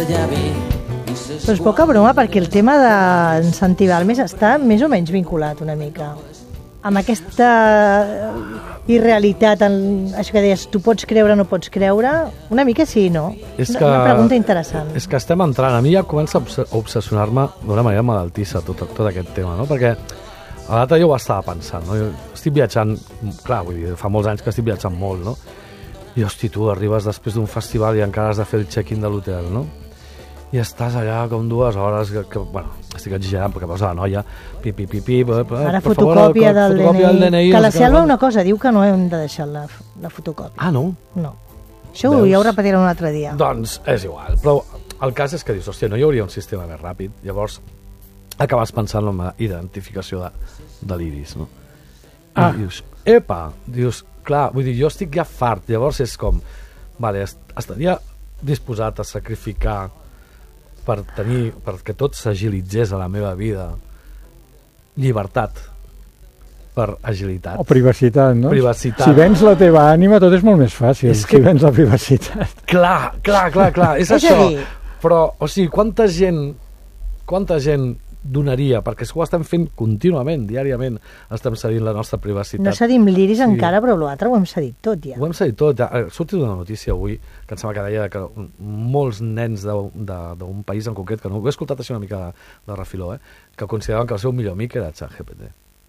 Però és poca broma, perquè el tema d'en Santi Balmes està més o menys vinculat una mica amb aquesta irrealitat, això que deies, tu pots creure o no pots creure, una mica sí, no? Una pregunta interessant. És que estem entrant, a mi ja comença a obsessionar-me d'una manera malaltissa tot aquest tema, no? Perquè l'altre jo ho estava pensant, no? Jo estic viatjant, clar, vull dir, fa molts anys que estic viatjant molt, no? I hosti, tu arribes després d'un festival i encara has de fer el check-in de l'hotel, no? I estàs allà com 2 hores, que bueno, estic exagerant perquè posa la noia, ara fotocòpia del DNI. Que la Selva una cosa, diu que no hem de deixar la fotocòpia. Ah, no? No. Això ja ho repetiré un altre dia. Doncs és igual, però el cas és que dius, hòstia, no hi hauria un sistema més ràpid, llavors acabes pensant en la identificació de l'iris, no? I dius, dius, clar, vull dir, jo estic ja fart, llavors és com, vale, estaria disposat a sacrificar perquè tot s'agilitzés a la meva vida, llibertat per agilitat. O privacitat, no? Privacitat. Si vens la teva ànima, tot és molt més fàcil, si vens la privacitat. Clar, és això. Però, o sigui, quanta gent donaria, perquè ho estem fent contínuament, diàriament, estem cedint la nostra privacitat. No cedim l'iris encara, però l'altre ho hem cedit tot ja. Ho hem cedit tot. Ha sortit una notícia avui, que em sembla que deia que molts nens d'un país en concret, que no ho he escoltat així una mica de refiló, que consideraven que el seu millor amic era ChatGPT.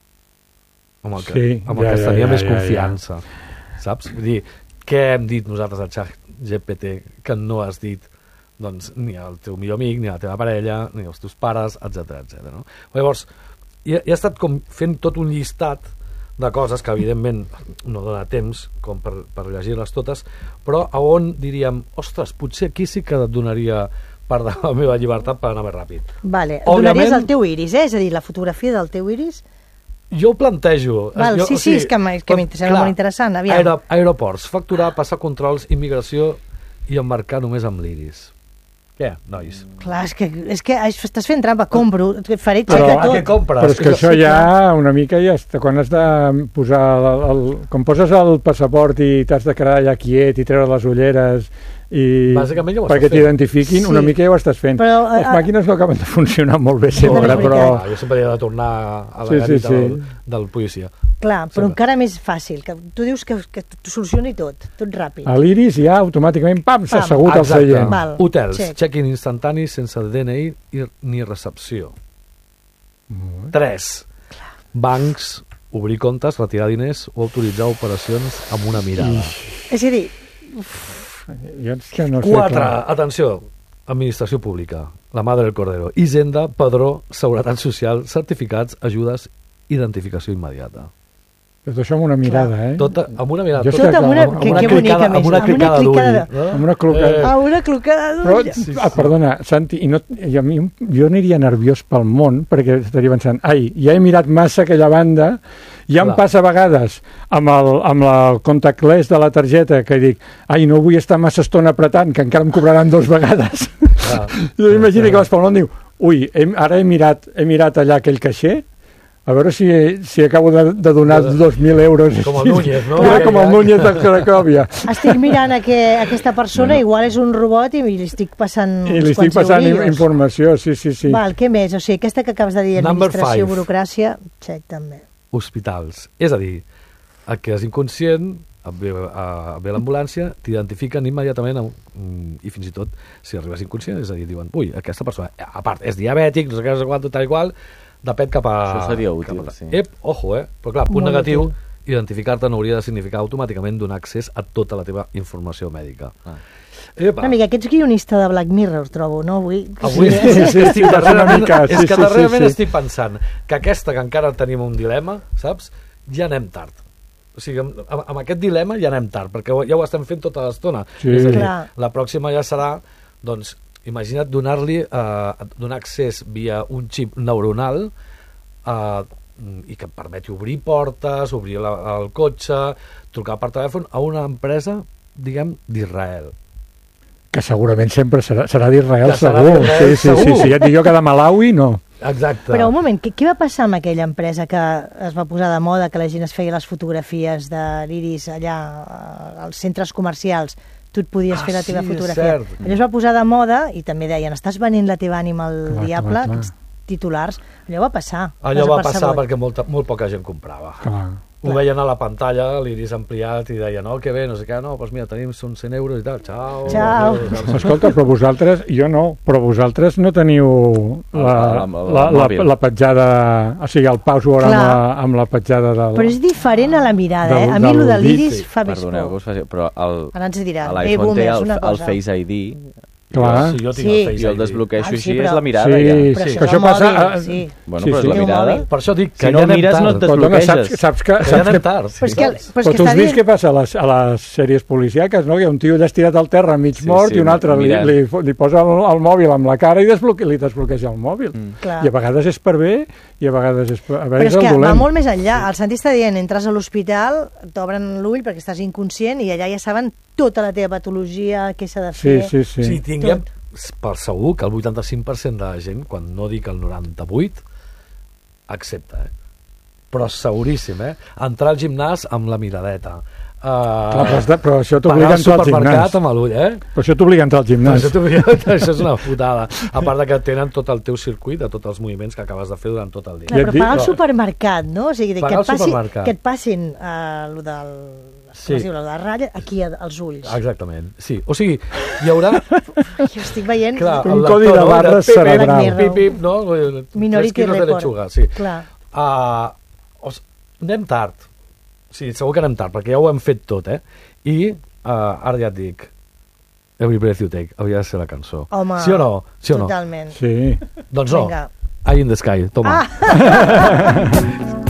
Amb el que es tenia més confiança. Saps? Vull dir, què hem dit nosaltres al ChatGPT que no has dit doncs ni el teu millor amic, ni la teva parella, ni els teus pares, etc. No? Llavors, he estat com fent tot un llistat de coses que evidentment no dona temps com per llegir-les totes, però a on diríem, ostres, potser aquí sí que et donaria part de la meva llibertat per anar més ràpid. Vale, donaries el teu iris, és a dir, la fotografia del teu iris? Jo ho plantejo. Sí, és que m'interessa, molt interessant. Aeroports, facturar, passar controls, immigració i embarcar només amb l'iris. Què, nois? Clar, és que estàs fent trampa, compro, faré tot. Què compres? Però és que això ja una mica ja està, quan has de posar quan poses el passaport i t'has de quedar allà quiet i treure les ulleres i perquè t'identifiquin, una mica ja ho estàs fent. Les màquines no acaben de funcionar molt bé sempre, però... Jo sempre he de tornar a la garita del policia. Clar, però encara més fàcil, que tu dius que t'ho solucioni tot ràpid. A l'iris ja automàticament, pam, s'ha assegut al seient. Hotels, check-in instantani sense DNI ni recepció. 3. Bancs, obrir comptes, retirar diners o autoritzar operacions amb una mirada. És a dir... 4. Atenció, administració pública, la mà del cordero, Hisenda, padró, seguretat social, certificats, ajudes, identificació immediata. Tot això amb una mirada, Tot amb una mirada. Tot amb una clicada d'ull. Amb una clicada d'ull. Perdona, Santi, jo aniria nerviós pel món, perquè estaria pensant, ja he mirat massa aquella banda, ja em passa a vegades amb el contactless de la targeta, que dic, no vull estar massa estona apretant, que encara em cobraran 2 vegades. Jo imagino que vas pel món i diu, ara he mirat allà aquell caixer, a veure si acabo de donar 2.000 euros. Com el Núñez, no? Com el Núñez de Cracòvia. Estic mirant aquesta persona, igual és un robot i li estic passant uns quants eurillos. I li estic passant informació, sí. Val, què més? O sigui, aquesta que acabes de dir, administració, burocràcia, check també. Hospitals. És a dir, el que és inconscient, ve l'ambulància, t'identifiquen immediatament i fins i tot, si arribes inconscient, és a dir, diuen, aquesta persona, a part, és diabètic, no sé què, no sé quant, tal i qual, depèn cap a... Això seria útil, sí. Ojo, però clar, punt negatiu, identificar-te no hauria de significar automàticament donar accés a tota la teva informació mèdica. Una mica, que ets guionista de Black Mirror, trobo, no? Avui estic darrerament estic pensant que aquesta, que encara tenim un dilema, saps? Ja anem tard. O sigui, amb aquest dilema ja anem tard, perquè ja ho estem fent tota l'estona. És a dir, la pròxima ja serà, doncs, imagina't donar accés via un xip neuronal i que et permeti obrir portes, obrir el cotxe, trucar per telèfon a una empresa, diguem, d'Israel. Que segurament sempre serà d'Israel, segur. Sí, ja et dic jo que de Malawi, no. Exacte. Però un moment, què va passar amb aquella empresa que es va posar de moda, que la gent es feia les fotografies de l'iris allà als centres comercials? tu et podies fer la teva fotografia. Allò es va posar de moda i també deien, estàs venent la teva ànima al diable, aquests titulars. Allò va passar. Allò va passar perquè molt poca gent comprava. Ho veien a la pantalla, l'iris ampliat, i deien, oh, que bé, no sé què, no, doncs mira, tenim són 100 euros i tal, xau. Escolta, però vosaltres, jo no, però vosaltres no teniu la petjada, o sigui, el password amb la petjada del... Però és diferent a la mirada, A mi el de l'iris fa més por. Perdoneu, però ara ens dirà, l'iPhone té el Face ID. Clar. Jo el desbloqueixo així, és la mirada. Sí, però això passa... Bueno, però és la mirada. Per això dic que si no mires no et desbloqueixes. Saps que anem tard. Però tu has vist què passa a les sèries policiaques, no? Hi ha un tio estirat al terra mig mort i un altre li posa el mòbil amb la cara i li desbloqueja el mòbil. I a vegades és per bé i a vegades és el dolent. Però és que va molt més enllà. El Santi està dient, entres a l'hospital, t'obren l'ull perquè estàs inconscient i allà ja saben tota la teva patologia, què s'ha de fer. Sí, tinguem per segur que el 85% de la gent, quan no dic el 98%, accepta, però seguríssim, entrar al gimnàs amb la miradeta, però això t'obliga a entrar al gimnàs amb l'ull, però això t'obliga a entrar al gimnàs. Això és una putada, a part que tenen tot el teu circuit de tots els moviments que acabes de fer durant tot el dia. Clar, però pagar al supermercat, no? O sigui, que et passin el del... Sí. La ratlla aquí als ulls. Exactament, sí. O sigui, hi haurà... Jo estic veient... Clar, un codi de barres cerebral. No? Minority Report. Sí. Anem tard. Sí, segur que anem tard, perquè ja ho hem fet tot, I ara ja et dic, Every Breath You Take hauria de ser la cançó. Home, sí o no? Totalment. Sí. Doncs no, Eye in the Sky, toma.